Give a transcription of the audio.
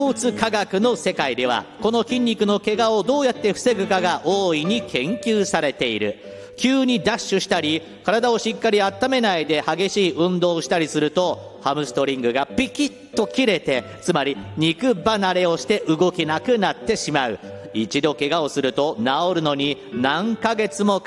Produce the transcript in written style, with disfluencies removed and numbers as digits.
スポーツ科学の世界では、この筋肉の怪我をどうやって防ぐかが大いに研究されている。急にダッシュしたり、体をしっかり温めないで激しい運動をしたりすると、ハムストリングがピキッと切れて、つまり肉離れをして動けなくなってしまう。一度怪我をすると治るのに何ヶ月も